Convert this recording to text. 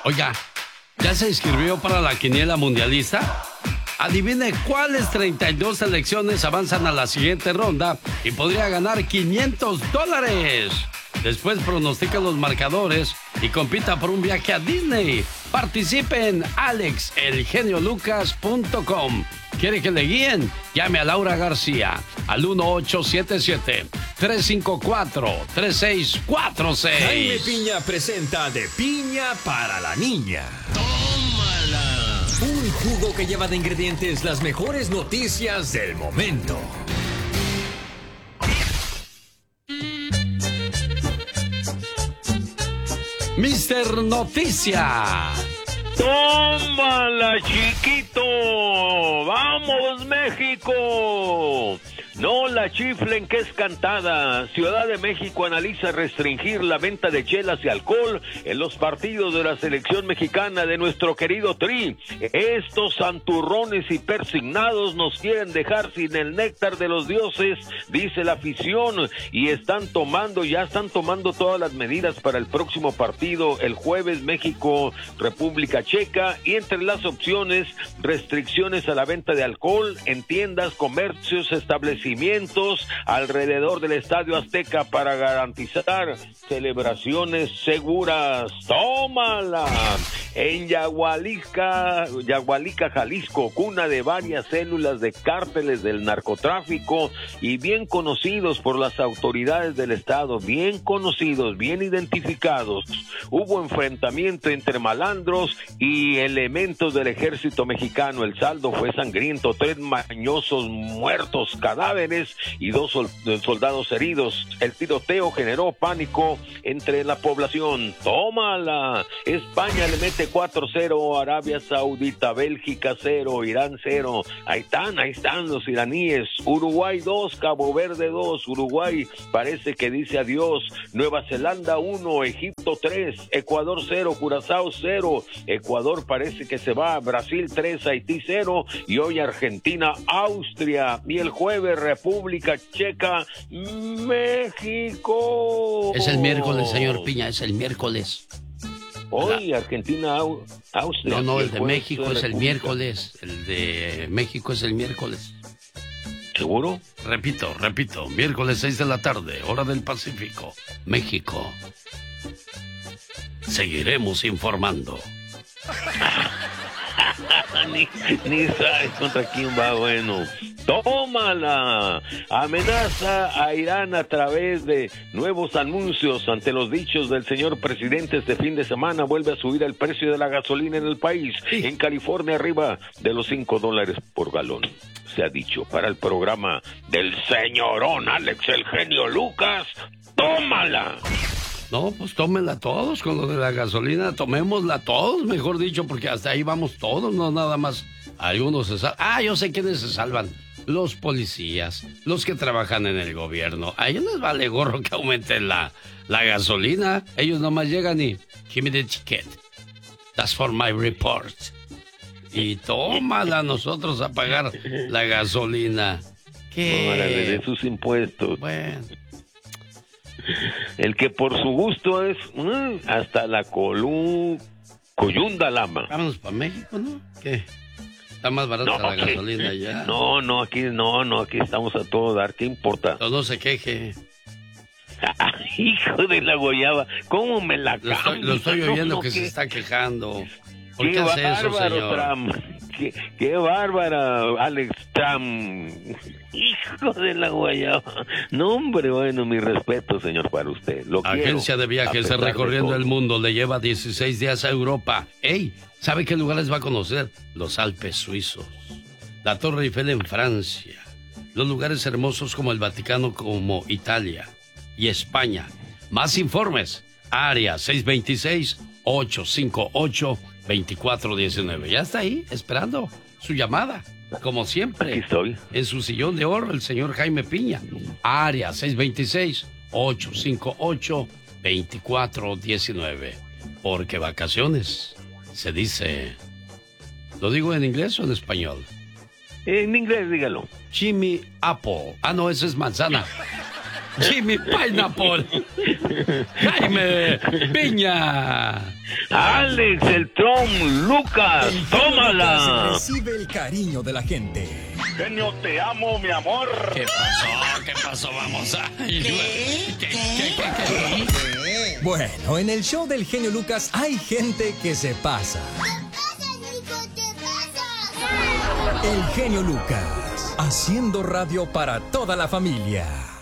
Oiga, ¿ya se inscribió para la quiniela mundialista? Adivine cuáles 32 selecciones avanzan a la siguiente ronda y podría ganar $500. Después pronostica los marcadores y compita por un viaje a Disney. Participe en alexelgeniolucas.com. ¿Quiere que le guíen? Llame a Laura García al 1877-354-3646. Jaime Piña presenta De Piña para la Niña. ¡Tómala! Un jugo que lleva de ingredientes las mejores noticias del momento. Mister Noticia. ¡Tómala, chiquito! ¡Vamos, México! No la chiflen, que es cantada. Ciudad de México analiza restringir la venta de chelas y alcohol en los partidos de la selección mexicana de nuestro querido Tri. Estos santurrones y persignados nos quieren dejar sin el néctar de los dioses, dice la afición, y ya están tomando todas las medidas para el próximo partido el jueves México-República Checa, y entre las opciones, restricciones a la venta de alcohol en tiendas, comercios, establecimientos alrededor del Estadio Azteca para garantizar celebraciones seguras. ¡Tómala! En Yagualica, Jalisco, cuna de varias células de cárteles del narcotráfico y bien conocidos por las autoridades del estado, bien conocidos, bien identificados. Hubo enfrentamiento entre malandros y elementos del ejército mexicano. El saldo fue sangriento: 3 mañosos muertos, cadáveres y 2 soldados heridos. El tiroteo generó pánico entre la población. ¡Tómala! España le mete 4-0 a Arabia Saudita, Bélgica 0, Irán 0. Ahí están los iraníes. Uruguay 2, Cabo Verde 2. Uruguay parece que dice adiós. Nueva Zelanda 1, Egipto 3, Ecuador 0, Curazao 0. Ecuador parece que se va. Brasil 3, Haití 0. Y hoy Argentina, Austria. Y el jueves República Checa, México. Es el miércoles, señor Piña, es el miércoles. Hoy Argentina, Austria. No, el de México es el miércoles. El de México es el miércoles. ¿Seguro? Repito, miércoles 6 de la tarde, hora del Pacífico, México. Seguiremos informando. Ni sabes contra quién va. Bueno, tómala. Amenaza a Irán a través de nuevos anuncios. Ante los dichos del señor presidente, este fin de semana vuelve a subir el precio de la gasolina en el país. Sí. En California arriba de los $5 por galón. Se ha dicho para el programa del señorón Alex el genio Lucas. ¡Tómala! No, pues tómenla todos con lo de la gasolina, tomémosla todos, mejor dicho, porque hasta ahí vamos todos, no nada más algunos se salvan. Ah, yo sé quiénes se salvan: los policías, los que trabajan en el gobierno. A ellos les vale gorro que aumente la gasolina. Ellos nomás llegan y give me the ticket, that's for my report. Y tómala nosotros a pagar la gasolina. ¿Qué? Órale, de sus impuestos. Bueno. El que por su gusto es hasta la coyunda lama. Vámonos para México, ¿no? ¿Qué? Está más barata la gasolina ya. No, aquí estamos a todo dar. ¿Qué importa? No se queje. Hijo de la guayaba, ¿cómo me la cambia? Lo estoy oyendo que se está quejando. ¿Por qué hace eso, señor? Trump. Qué bárbara, Alex Trump. Hijo de la guayaba. No, hombre, bueno, mi respeto, señor, para usted. Agencia de viajes recorriendo el mundo le lleva 16 días a Europa. ¡Ey! ¿Sabe qué lugares va a conocer? Los Alpes suizos, la Torre Eiffel en Francia, los lugares hermosos como el Vaticano, como Italia y España. Más informes, área 626-858-2419. Ya está ahí, esperando su llamada. Como siempre, aquí estoy. En su sillón de oro, el señor Jaime Piña. Área 626-858-2419. Porque vacaciones se dice... ¿Lo digo en inglés o en español? En inglés, dígalo. Jimmy Apple. Ah, no, esa es manzana. Jimmy Pineapple. Jaime Piña. Alex el Tron Lucas, tómala. Recibe el cariño de la gente. Genio, te amo, mi amor. ¿Qué pasó? ¿Qué pasó? Vamos a... ¿Qué? Bueno, en el show del genio Lucas hay gente que se pasa. El genio Lucas, haciendo radio para toda la familia.